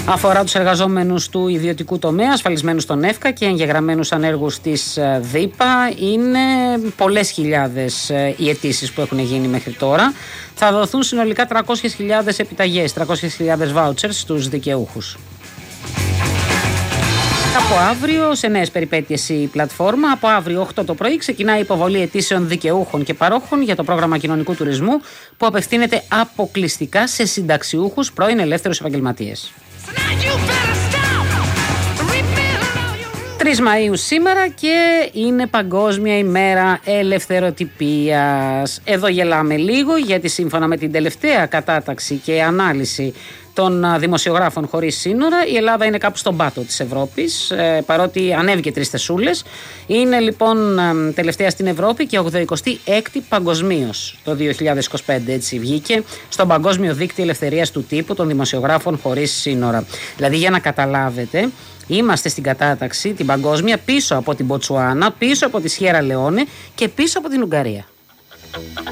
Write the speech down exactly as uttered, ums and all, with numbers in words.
Αφορά τους εργαζόμενους του ιδιωτικού τομέα, ασφαλισμένους στον ΕΦΚΑ και εγγεγραμμένους ανέργους της ΔΥΠΑ. Είναι πολλές χιλιάδες οι αιτήσεις που έχουν γίνει μέχρι τώρα. Θα δοθούν συνολικά τριακόσιες χιλιάδες επιταγές, τριακόσιες χιλιάδες vouchers στους δικαιούχους. Από αύριο, σε νέες περιπέτειες η πλατφόρμα, από αύριο οκτώ το πρωί ξεκινάει η υποβολή αιτήσεων δικαιούχων και παρόχων για το πρόγραμμα κοινωνικού τουρισμού που απευθύνεται αποκλειστικά σε συνταξιούχους πρώην ελεύθερους επαγγελματίες. τρεις Μαΐου σήμερα και είναι Παγκόσμια ημέρα ελευθεροτυπίας. Εδώ γελάμε λίγο γιατί σύμφωνα με την τελευταία κατάταξη και ανάλυση των δημοσιογράφων χωρίς σύνορα, η Ελλάδα είναι κάπου στον πάτο της Ευρώπης, ε, παρότι ανέβηκε τρεις θεσούλες. Είναι λοιπόν ε, τελευταία στην Ευρώπη και ογδοηκοστή έκτη παγκοσμίως το δύο χιλιάδες είκοσι πέντε, έτσι βγήκε στον Παγκόσμιο Δίκτυο Ελευθερίας του Τύπου των Δημοσιογράφων χωρίς σύνορα. Δηλαδή, για να καταλάβετε, είμαστε στην κατάταξη την παγκόσμια πίσω από την Μποτσουάνα, πίσω από τη Σιέρα Λεόνε και πίσω από την Ουγγαρία.